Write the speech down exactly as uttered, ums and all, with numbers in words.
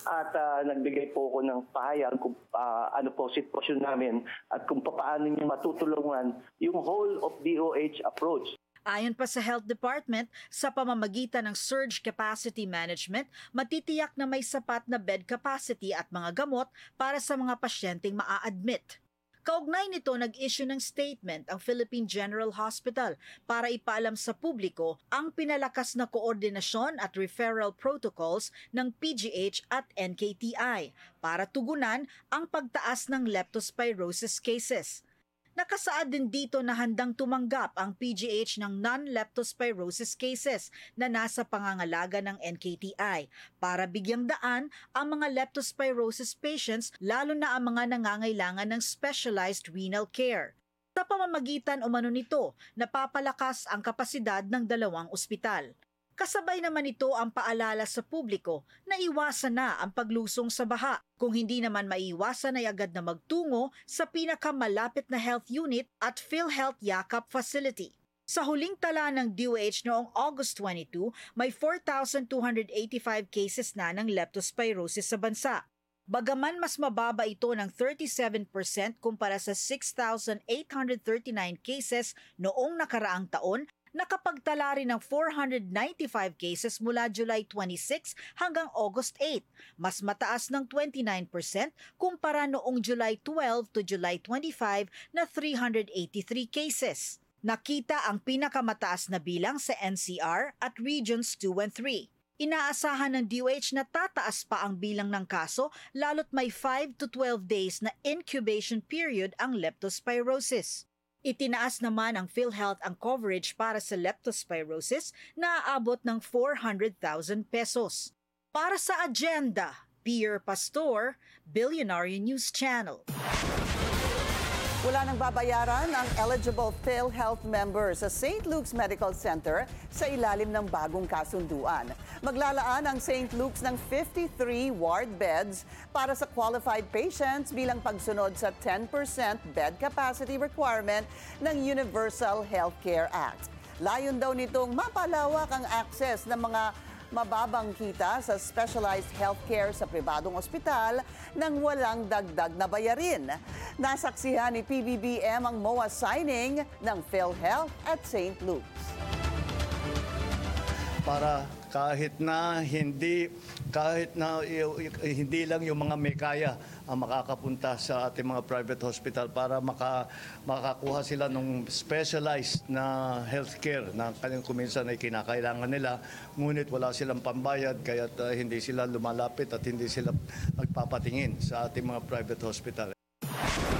at uh, nagbigay po ako ng pahayag kung uh, ano po sitwasyon namin at kung paano niya matutulungan yung whole of D O H approach. Ayon pa sa Health Department, sa pamamagitan ng surge capacity management, matitiyak na may sapat na bed capacity at mga gamot para sa mga pasyenteng maa-admit. Kaugnay nito, nag-issue ng statement ang Philippine General Hospital para ipaalam sa publiko ang pinalakas na koordinasyon at referral protocols ng P G H at N K T I para tugunan ang pagtaas ng leptospirosis cases. Nakasaad din dito na handang tumanggap ang P G H ng non-leptospirosis cases na nasa pangangalaga ng N K T I para bigyang daan ang mga leptospirosis patients, lalo na ang mga nangangailangan ng specialized renal care. Sa pamamagitan umano nito, napapalakas ang kapasidad ng dalawang ospital. Kasabay naman ito ang paalala sa publiko na iwasan na ang paglusong sa baha. Kung hindi naman maiwasan ay agad na magtungo sa pinakamalapit na health unit at PhilHealth Yakap facility. Sa huling tala ng D O H noong August twenty-two, may four thousand two hundred eighty-five cases na ng leptospirosis sa bansa. Bagaman mas mababa ito ng thirty-seven percent kumpara sa six thousand eight hundred thirty-nine cases noong nakaraang taon, nakapagtala rin ng four hundred ninety-five cases mula July twenty-six hanggang August eight, mas mataas ng twenty-nine percent kumpara noong July twelve to July twenty-five na three hundred eighty-three cases. Nakita ang pinakamataas na bilang sa N C R at Regions two and three. Inaasahan ng D O H na tataas pa ang bilang ng kaso lalo't may five to twelve days na incubation period ang leptospirosis. Itinaas naman ang PhilHealth ang coverage para sa leptospirosis na aabot ng four hundred thousand pesos. Para sa agenda, Pierre Pastor, Billionaire News Channel. Wala nang babayaran ang eligible PhilHealth members sa Saint Luke's Medical Center sa ilalim ng bagong kasunduan. Maglalaan ang Saint Luke's ng fifty-three ward beds para sa qualified patients bilang pagsunod sa ten percent bed capacity requirement ng Universal Healthcare Act. Layon daw nitong mapalawak ang access ng mga mababang kita sa specialized healthcare sa pribadong ospital nang walang dagdag na bayarin. Nasaksihan ni P B B M ang M O A signing ng PhilHealth at Saint Luke's. Para kahit na hindi kahit na hindi lang yung mga may kaya ang makakapunta sa ating mga private hospital para maka, makakuha sila ng specialized na healthcare na kanyang kuminsan ay kinakailangan nila, ngunit wala silang pambayad kaya uh, hindi sila lumalapit at hindi sila magpapatingin sa ating mga private hospital.